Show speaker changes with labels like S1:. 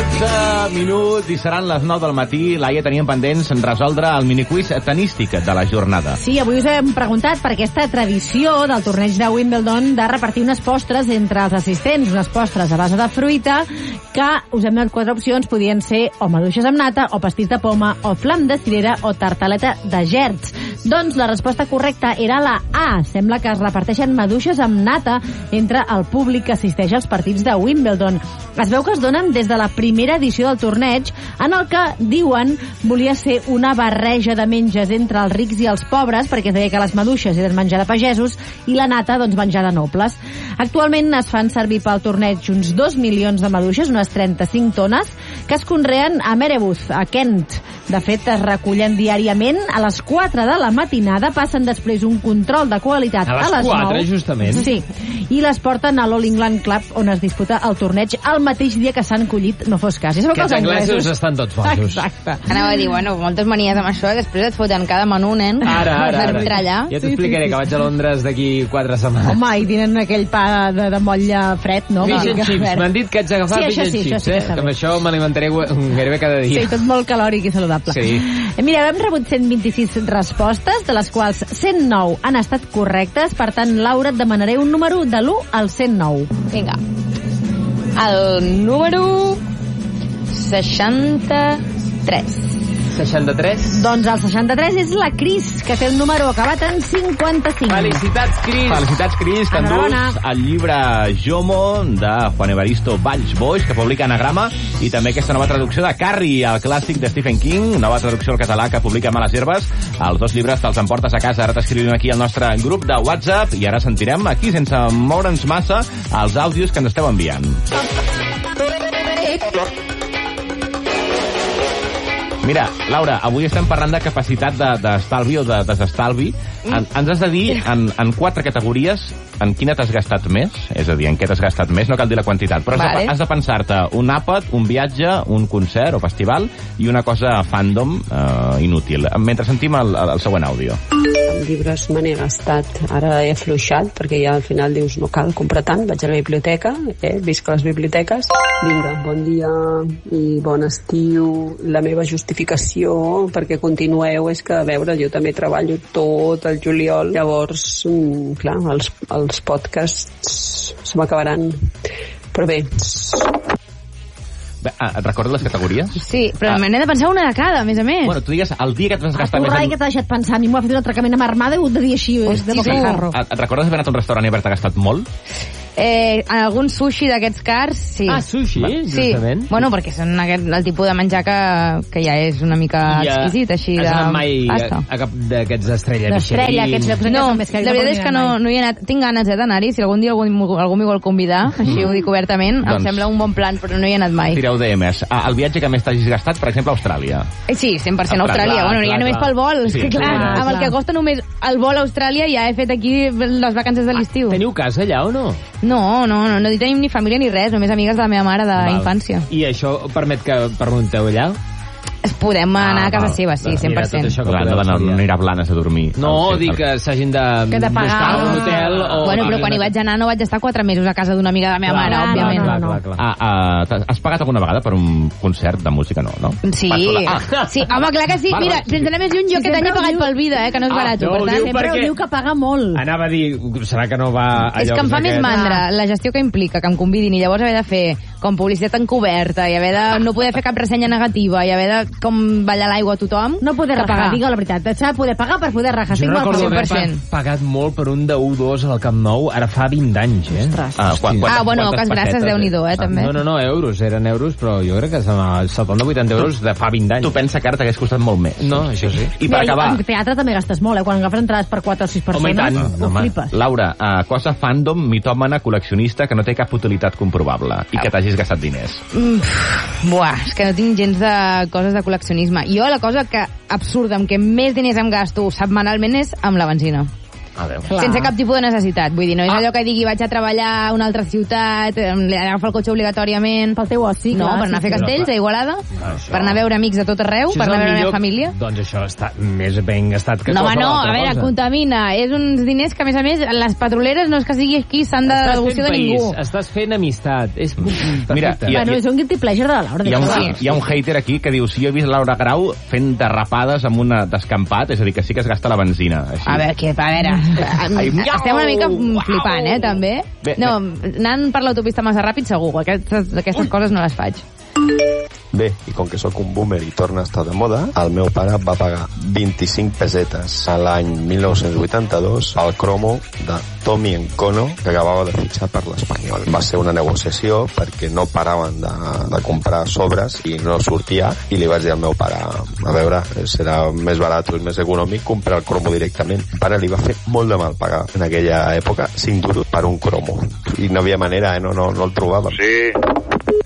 S1: 12 minuts i seran les 9 del matí. Laia, teníem pendents resoldre el miniquiz tenístic de la jornada.
S2: Sí, avui us hem preguntat per aquesta tradició del torneig de Wimbledon de repartir unes postres entre els assistents, unes postres a base de fruita, que us hem donat 4 opcions, podien ser o maduixes amb nata, o pastís de poma, o flam de cirera, o tartaleta de gerds. Doncs la resposta correcta era la A. Sembla que es reparteixen maduixes amb nata entre el públic que assisteix als partits de Wimbledon. Es veu que es donen des de la primera edició del torneig, en el que, diuen, volia ser una barreja de menges entre els rics i els pobres, perquè es deia que les maduixes eren menjar de pagesos i la nata, doncs, menjar de nobles. Actualment es fan servir pel torneig uns 2 milions de maduixes, unes 35 tones, que es conreen a Merebuth, a Kent. De fet, es recullen diàriament a les 4 de la matinada, passen després un control de qualitat a les 9.
S3: 4, justament.
S2: Sí, i les porten a l'All England Club, on es disputa el torneig el mateix dia que s'han collit, no fos cas.
S3: Aquests anglesos estan tots bojos.
S2: Exacte.
S4: Anava a dir, bueno, moltes manies amb això, i després et foten cada menú, nen.
S3: Ara.
S4: Allà.
S3: Ja t'explicaré que vaig a Londres d'aquí 4 setmanes.
S2: Home, i tenen aquell pa de motlla fred, no?
S3: Fish and chips. M'han dit que haig d'agafar fish and chips, que amb això m'alimentaré gairebé cada dia.
S2: Sí, tot molt calòric i saludable.
S3: Sí.
S2: Mira, hem rebut 126 respostes, de les quals 109 han estat correctes. Per tant, Laura, et demanaré un número de l'1 al 109.
S4: Vinga. El número 63.
S3: 63?
S2: Doncs el 63 és la Cris, que té un número acabat en 55.
S3: Felicitats, Cris.
S1: Felicitats, Cris, que endús el llibre Jomo de Juan Evaristo Valls Boix, que publica Anagrama, i també aquesta nova traducció de Carrie, el clàssic de Stephen King, nova traducció al català que publica Males Herbes. Els 2 llibres te'ls emportes a casa. Ara t'escrivim aquí al nostre grup de WhatsApp i ara sentirem aquí, sense moure'ns massa, els àudios que ens esteu enviant. Mira, Laura, avui estem parlant de capacitat d'estalvi o de desestalvi. Ens has de dir, en 4 categories, en quina t'has gastat més? És a dir, en què t'has gastat més? No cal dir la quantitat, però has de pensar-te un àpat, un viatge, un concert o festival i una cosa fandom inútil. Mentre sentim el següent àudio.
S5: En llibres me n'he gastat. Ara he afluixat, perquè ja al final dius no cal comprar tant, vaig a la biblioteca, visc a les biblioteques. Vinga, bon dia i bon estiu. La meva justificació perquè continueu és que, a veure, jo també treballo tot el juliol, llavors, clar, els podcasts se m'acabaran. Però bé...
S1: Et recordes les categories?
S4: Sí, però me n'he de pensar una de cada, a més a més.
S1: Bueno, tu digues el dia que t'has gastat més...
S2: El corrai que t'ha deixat pensar, a mi m'ho ha fet un atracament amb armada i ho he de dir així, és de boca jarro.
S1: Et recordes haver anat a un restaurant i haver-te gastat molt?
S4: En algun sushi d'aquests cars, sí.
S3: Ah, sushi?
S4: Sí, bueno, perquè són el tipus de menjar que ja és una mica exquisit, així de
S3: pasta. Has anat mai a cap d'aquests Estrella Michelin?
S2: Aquests llocs
S4: no, la veritat és que no hi he anat. Tinc ganes d'anar-hi, si algun dia algú m'hi vol convidar, així ho dic obertament, em sembla un bon plan, però no hi he anat mai.
S1: Tireu DMs. El viatge que més t'hagis gastat, per exemple, a Austràlia.
S4: Sí, 100% a Austràlia. Bueno, ja només pel vol. És que clar, amb el que costa només el vol a Austràlia ja he fet aquí les vacances de l'estiu.
S3: Teniu casa allà o no?
S4: No tenim ni família ni res, només amigues de la meva mare d'infància.
S3: I això permet que permunteu allà?
S4: Podem anar a casa seva, sí, 100%.
S1: No anirà Blanes a dormir.
S3: No, dic que s'hagin de buscar un hotel o...
S4: Bueno, però quan hi vaig anar no vaig estar 4 mesos a casa d'una amiga de la meva mare, òbviament.
S1: Has pagat alguna vegada per un concert de música, no?
S4: Sí, home, clar que sí. Mira, sense anar més lluny, jo aquest any he pagat pel Vida, que no és barat.
S2: Sempre ho diu que paga molt.
S3: Anava a dir, serà que no va...
S4: És que em fa més mandra la gestió que implica, que em convidin i llavors haver de fer com publicitat encoberta i haver de no poder fer cap ressenya negativa i haver de com ballar l'aigua a tothom.
S2: No poder rajar, digue la veritat. S'ha de poder pagar per poder rajar.
S3: Jo no recordo haver pagat molt per un de 1-2 al Camp Nou, ara fa 20 anys,
S4: bueno, que gràcies, Déu-n'hi-do, també.
S3: No, euros, eren euros, però jo crec que són 70-80 euros de fa 20 anys.
S1: Tu pensa que ara t'hagués costat molt més.
S3: No, això sí.
S1: I per acabar...
S2: En teatre també gastes molt, quan agafes entrades per 4 o 6 persones.
S3: Home, i tant.
S2: Ho flipes.
S1: Laura, cosa fandom, mitòmana, col·leccionista, que no té cap utilitat comprovable i que t'hagis gastat diners.
S4: És que no tinc gens de coses de col·leccionisme. Jo la cosa que absurda, amb què més diners em gasto setmanalment és amb la benzina. sense cap tipus de necessitat. Vull dir, no és allò que digui vaig a treballar a una altra ciutat, agafar el cotxe obligatòriament.
S2: Pel teu oci,
S4: no, per anar a fer castells a Igualada, per anar a veure amics de tot arreu, per anar a veure la meva família.
S3: Doncs això està més ben gastat que
S4: no,
S3: qualsevol altra cosa.
S4: A veure, contamina. És uns diners que, a més, les petroleres no és que sigui aquí, s'han de devolució de ningú.
S3: Estàs fent amistat. És
S1: Mira,
S2: bueno, és un guilty pleasure de la Laura.
S1: Hi ha un hater aquí que diu, si jo he vist Laura Grau fent derrapades amb un descampat, és a dir, que sí que es gasta la benzina. Així.
S4: A veure, estem una mica flipant, també. No, anant per l'autopista massa ràpid, segur. Aquestes coses no les faig.
S6: Bé, i com que sóc un boomer i torna a estar de moda, el meu pare va pagar 25 pesetes a l'any 1982 al cromo de Tommy Nkono, que acabava de fitxar per l'Espanyol. Va ser una negociació perquè no paraven de comprar sobres i no sortia, i li vaig dir al meu pare, a veure, serà més barat o més econòmic comprar el cromo directament. El pare li va fer molt de mal pagar en aquella època 5 duros per un cromo, i no havia manera, no el trobava.
S7: Sí.